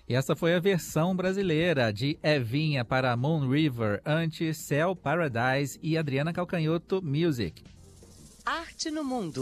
E essa foi a versão brasileira de Evinha para Moon River, antes Cell Paradise e Adriana Calcanhoto Music. Arte no Mundo.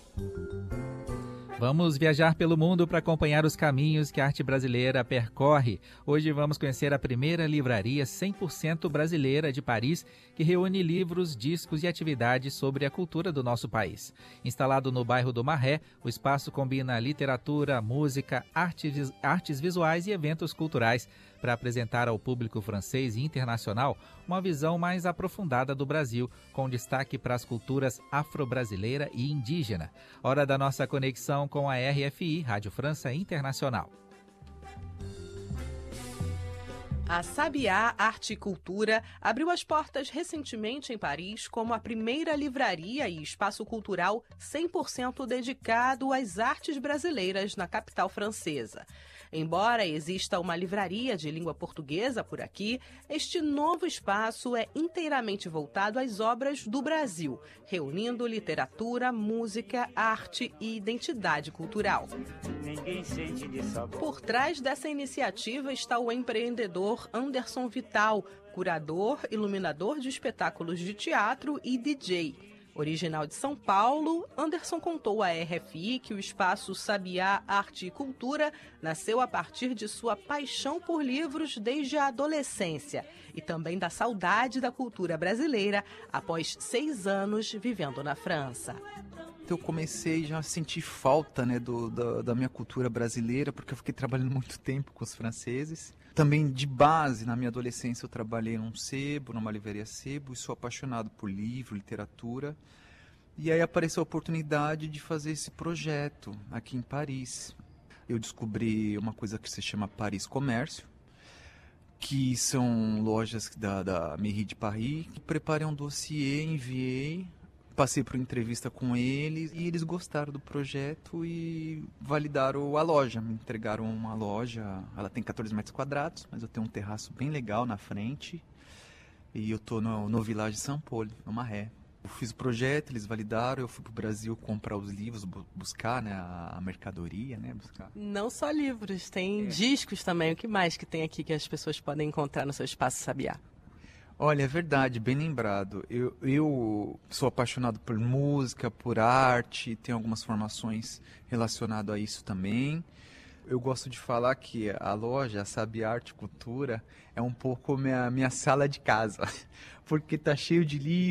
Vamos viajar pelo mundo para acompanhar os caminhos que a arte brasileira percorre. Hoje vamos conhecer a primeira livraria 100% brasileira de Paris, que reúne livros, discos e atividades sobre a cultura do nosso país. Instalado no bairro do Marré, o espaço combina literatura, música, artes visuais e eventos culturais para apresentar ao público francês e internacional uma visão mais aprofundada do Brasil, com destaque para as culturas afro-brasileira e indígena. Hora da nossa conexão com a RFI, Rádio França Internacional. A Sabiá Arte e Cultura abriu as portas recentemente em Paris como a primeira livraria e espaço cultural 100% dedicado às artes brasileiras na capital francesa. Embora exista uma livraria de língua portuguesa por aqui, este novo espaço é inteiramente voltado às obras do Brasil, reunindo literatura, música, arte e identidade cultural. Por trás dessa iniciativa está o empreendedor Anderson Vital, curador, iluminador de espetáculos de teatro e DJ. Original de São Paulo, Anderson contou à RFI que o espaço Sabiá Arte e Cultura nasceu a partir de sua paixão por livros desde a adolescência e também da saudade da cultura brasileira após 6 anos vivendo na França. Eu comecei já a sentir falta, né, da minha cultura brasileira, porque eu fiquei trabalhando muito tempo com os franceses. Também de base, na minha adolescência, eu trabalhei num sebo, numa livraria sebo, e sou apaixonado por livro, literatura. E aí apareceu a oportunidade de fazer esse projeto aqui em Paris. Eu descobri uma coisa que se chama Paris Comércio, que são lojas da Mairie de Paris. Preparei um dossiê, enviei, passei por entrevista com eles e eles gostaram do projeto e validaram a loja. Me entregaram uma loja, ela tem 14 metros quadrados, mas eu tenho um terraço bem legal na frente. E eu estou no Village Saint-Paul, no Marré. Eu fiz o projeto, eles validaram, eu fui para o Brasil comprar os livros, buscar, né, a mercadoria, né, buscar. Não só livros, tem discos também. O que mais que tem aqui que as pessoas podem encontrar no seu espaço Sabiá? Olha, é verdade, bem lembrado. Eu sou apaixonado por música, por arte, tenho algumas formações relacionadas a isso também. Eu gosto de falar que a loja, a Sabiá Arte e Cultura, é um pouco minha sala de casa, porque tá cheio de livros.